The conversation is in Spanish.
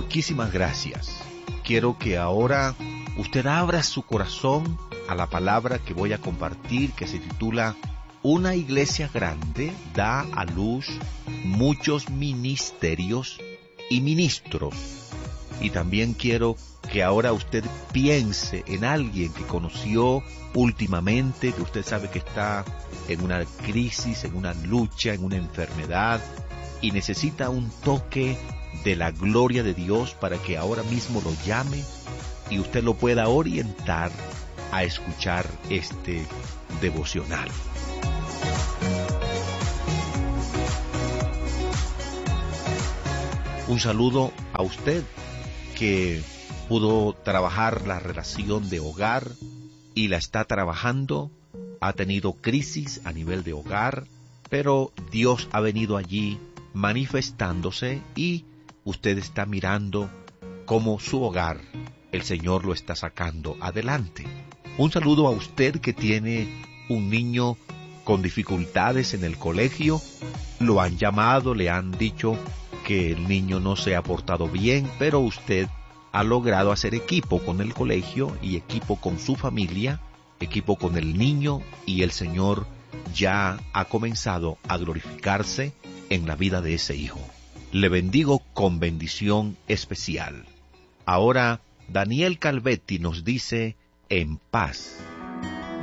muchísimas gracias. Quiero que ahora usted abra su corazón a la palabra que voy a compartir, que se titula Una iglesia grande da a luz muchos ministerios y ministros. Y también quiero que ahora usted piense en alguien que conoció últimamente, que usted sabe que está en una crisis, en una lucha, en una enfermedad, y necesita un toque de la gloria de Dios para que ahora mismo lo llame y usted lo pueda orientar a escuchar este devocional. Un saludo a usted que pudo trabajar la relación de hogar y la está trabajando, ha tenido crisis a nivel de hogar, pero Dios ha venido allí manifestándose y usted está mirando cómo su hogar, el Señor lo está sacando adelante. Un saludo a usted que tiene un niño con dificultades en el colegio, lo han llamado, le han dicho que el niño no se ha portado bien, pero usted ha logrado hacer equipo con el colegio y equipo con su familia, equipo con el niño, y el Señor ya ha comenzado a glorificarse en la vida de ese hijo. Le bendigo con bendición especial. Ahora, Daniel Calvetti nos dice, en paz.